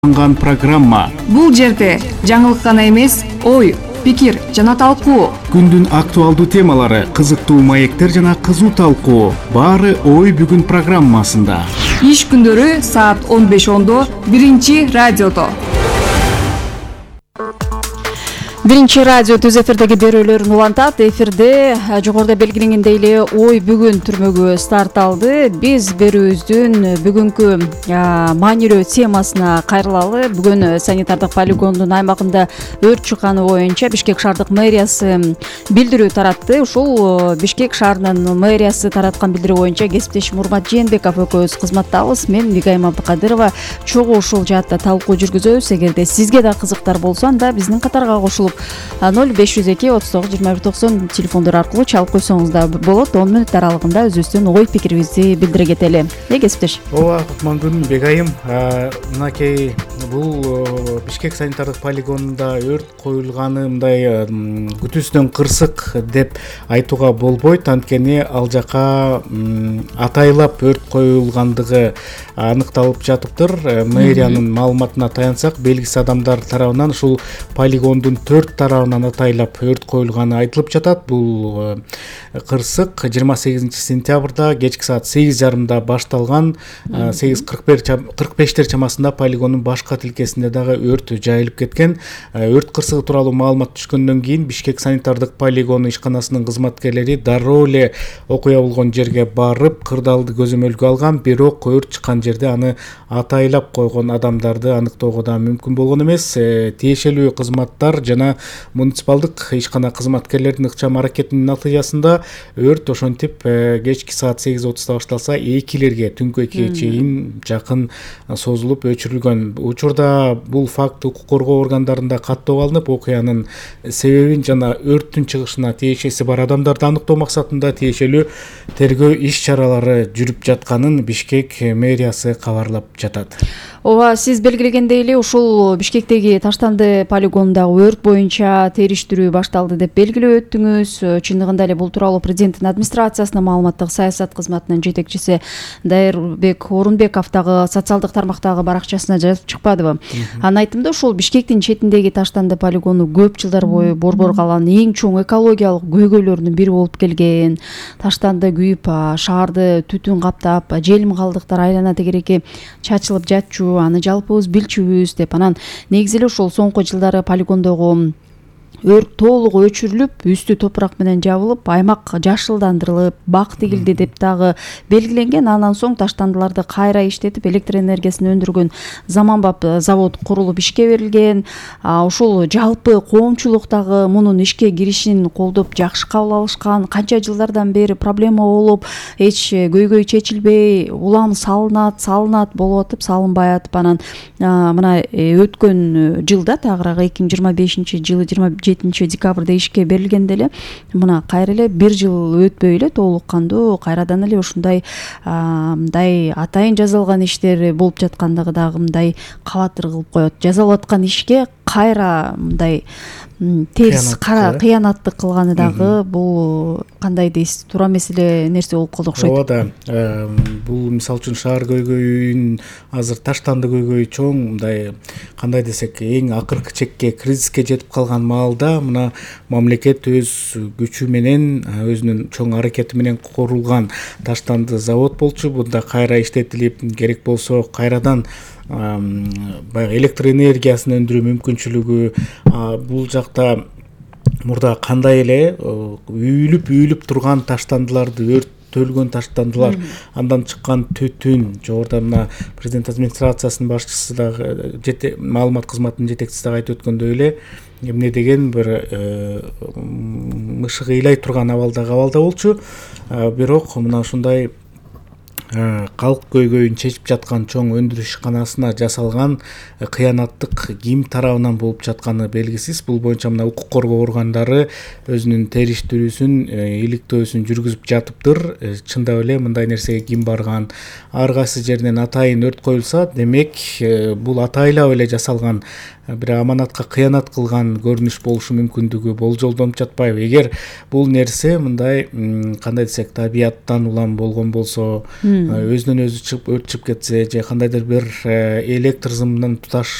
Программа. Бул жерде жаңылык гана эмес, ой, пикир жана талкуу. Күндүн актуалдуу темалары, кызыктуу маектер жана кызуу талкуу. Баары Ой бүгүн программасында. Иш күндөрү саат 15:10 биринчи радиодо. Биринчи радио түз эфирдеги берүүлөрүн улантат. Эфирде жогоруда белгиленгендей эле Ой бүгүн түрмөгү старт алды. Биз берүүбүздүн бүгүнкү маанилүү темасына кайрылалы. Бүгүн санитардык полигондун аймагында өрт чыкканы боюнча Бишкек шаардык мэриясы билдирүү таратты. Ушул Бишкек шаарынын мэриясы тараткан билдирүү боюнча кесиптешим Урмат Жээнбеков экөөбүз кызматтабыз. Мен Мигайым Абдыкадырова чогуу ушул жаатта талкуу жүргүзөбүз. Эгерде сизге да кызыктар болсо, анда биздин катарга кошулуп 0502-39-29-90 телефондор аркылуу чалып койсоңуз да болот. 10 мүнөт аралыгында өзүбүздүн ой пикирибизди билдире кетели. Кесиптеш. Ооба, кутман Бегайым. Мынакей бул Бишкек санитардык полигонунда өрт коюлганы мындай күтүүсүнөн кырсык деп айтууга болбойт. Анткени ал жака атайлап өрт коюлгандыгы аныкталып жатыптыр. Мэриянын маалыматына таянсак, белгисиз адамдар тарабынан ушул полигондун 4 тарабынан атайлап өрт коюлганы айтылып жатат. Бул кырсык 28 сентябрда кечки саат 8:30 башталган. 8:45 чамасында полигондун башка тилкесинде дагы өрт жайылып кеткен. Өрт кырсыгы тууралуу маалымат түшкөндөн кийин Бишкек санитардык полигону ишканасынын кызматкерлери дароо эле окуя болгон жерге барып, кырдаалды көзөмөлгө алган. Бирок өрт чыккан жерде аны атайлап койгон адамдарды аныктоого да мүмкүн болгон эмес. Тиешелүү кызматтар жана муниципалдык ишкана кызматкерлеринин ыкчам аракетинин натыйжасында өрт ошентип кечки саат 8:30 башталса, 2-лерге, түнкү 2-ге чейин жакын созулуп өчүрүлгөн. Учурда бул факт укук коргоо органдарында каттоого алынып, окуянын себебин жана өрттүн чыгышына тиешеси бар адамдарды аныктоо максатында тиешелүү тергөө иш-чаралары жүрүп жатканын Бишкек мэриясы кабарлап жатат. Ооба, сиз белгилегендей эле ушул Бишкектеги Таштанды полигонундагы өрт боюнча териштирүү башталды деп белгилеп өттүңүз. Чындыгында эле бул тууралуу президенттин администрациясынын маалыматтык саясат кызматынын жетекчиси Дайырбек Орунбеков дагы социалдык тармактагы баракчасына жазып чыкпадыбы? Анын айтымында ушул Бишкектин четиндеги Таштанды полигону көп жылдар бою Борбор калаанын эң чоң экологиялык көйгөйлөрүнүн бири болуп келген. Таштанды күйүп, шаарды түтүн каптап, желим калдыктар айлана тегереке чачылып жатчу, аны жалпыбыз билчүбүз деп. Анан негизи эле ошол соңку жылдары полигондогу өрт толук өчүрүлүп, үстү топурак менен жабылып, аймак жашылдандырылып, бак тигилди деп дагы белгиленген. Андан соң Таштандыларды кайра иштетип, электр энергиясын өндүргөн заманбап завод курулуп ишке берилген. Ушул жалпы коомчулук дагы мунун ишке киришин колдоп жакшы кабыл алышкан. Канча жылдардан бери проблема болуп, эч көйгөй чечилбей, улам салынат болуп атып, салынбай атып, анан мына өткөн жылда тагыраагы 2025-жылы 27 декабрда ишке берилгенде эле мына кайра эле 1 жыл өтпөй эле толук кандуу кайрадан эле ушундай мындай атайын жазалган иштер болуп жаткандыгы дагы мындай кабатыр кылып коет. Жазалап аткан ишке кайра мындай терс кыянаттык кылганы дагы бул кандай дейсиз, туура эмес эле нерсе болуп калды окшойт. Ооба, бул мисалы үчүн шаар көйгөйүн азыр Таштанды көйгөйү чоң, мындай кандай десек, эң акыркы чекке, кризиске жетип калган маалда мына мамлекет өз күчү менен, өзүнүн чоң аракети менен курулган Таштанды завод болчу. Бунда кайра иштетилип, керек болсо кайрадан баягы электр энергиясын өндүрүү мүмкүнчүлүгү, бул жакта мурда кандай эле үйүлүп турган таштандыларды, өрттөлгөн таштандылар, андан чыккан түтүн, жогоруда мына президент администрациясынын башчысы дагы маалымат кызматынын жетекчиси дагы айтып өткөндөй эле, эмне деген бир мышык ыйлай турган абалда болчу. Бирок мына ушундай калк көйгөйүн чечип жаткан чоң өндүрүш ишканасына жасалган кыянаттык ким тарабынан болуп жатканы белгисиз. Бул боюнча мына укук коргоо органдары өзүнүн териштирүүсүн, иликтөөсүн жүргүзүп жатыптыр. Чындап эле мындай нерсеге ким барган, ар кайсы жеринен атайын өрт коюлса, демек бул атайлап эле жасалган бир аманатка кыянат кылган көрүнүш болушу мүмкүндүгү болжолдонуп жатпайбы? Эгер бул нерсе мындай кандай десек, табияттан улам болгон болсо, өзүнөн өзү чыгып өрт чыгып кетсе же кандайдыр бир электр сымынын туташ